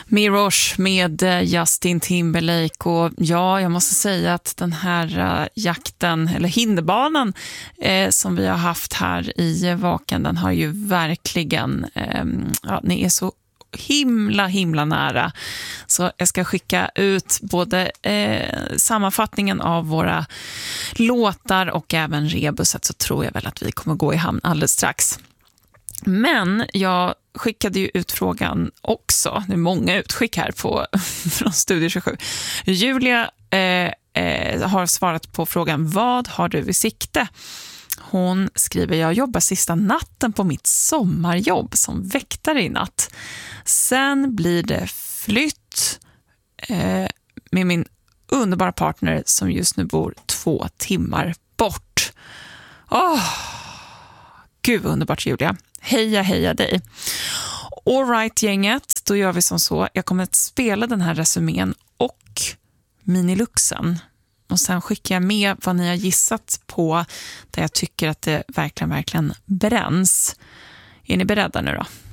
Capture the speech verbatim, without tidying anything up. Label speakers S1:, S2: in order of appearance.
S1: Mirrors med Justin Timberlake. Och ja, jag måste säga att den här uh, jakten, eller hinderbanan eh, som vi har haft här i Vaken, den har ju verkligen, eh, ja, ni är så himla, himla nära. Så jag ska skicka ut både eh, sammanfattningen av våra låtar och även rebuset, så tror jag väl att vi kommer gå i hamn alldeles strax. Men jag skickade ju ut frågan också. Det är många utskick här på, från Studio tjugosju. Julia eh, eh, har svarat på frågan: vad har du i sikte? Hon skriver: jag jobbar sista natten på mitt sommarjobb som väktare i natt. Sen blir det flytt eh, med min underbara partner som just nu bor två timmar bort. Åh, oh, gud vad underbart, Julia. Heja, heja dig. All right, gänget, då gör vi som så. Jag kommer att spela den här resumén och miniluxen. Och sen skickar jag med vad ni har gissat på där jag tycker att det verkligen, verkligen bränns. Är ni beredda nu då?